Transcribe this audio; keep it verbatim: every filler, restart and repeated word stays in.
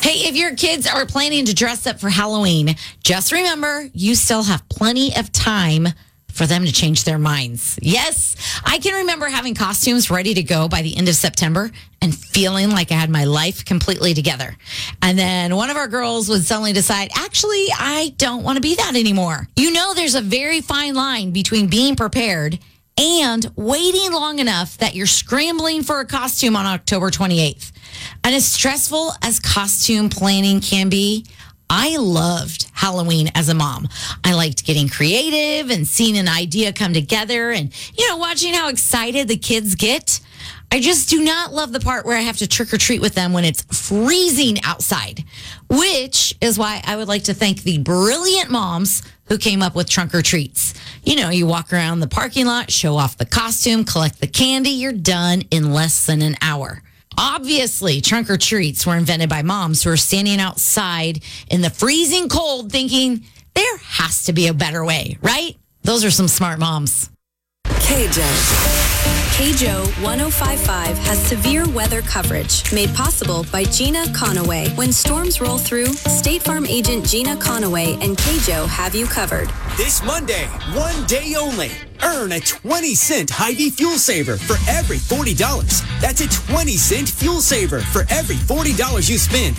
Hey, if your kids are planning to dress up for Halloween, just remember you still have plenty of time for them to change their minds. Yes, I can remember having costumes ready to go by the end of September and feeling like I had my life completely together. And then one of our girls would suddenly decide, actually, I don't want to be that anymore. You know, there's a very fine line between being prepared and waiting long enough that you're scrambling for a costume on October twenty-eighth. And as stressful as costume planning can be, I loved Halloween as a mom. I liked getting creative and seeing an idea come together and, you know, watching how excited the kids get. I just do not love the part where I have to trick or treat with them when it's freezing outside, which is why I would like to thank the brilliant moms who came up with trunk or treats. You know, you walk around the parking lot, show off the costume, collect the candy, you're done in less than an hour. Obviously, trunk or treats were invented by moms who are standing outside in the freezing cold thinking there has to be a better way, right? Those are some smart moms. K J. K J O one oh five point five has severe weather coverage made possible by Gina Conaway. When storms roll through, State Farm agent Gina Conaway and K J O have you covered. This Monday, one day only, earn a twenty cent Hy-Vee fuel saver for every forty dollars. That's a twenty cent fuel saver for every forty dollars you spend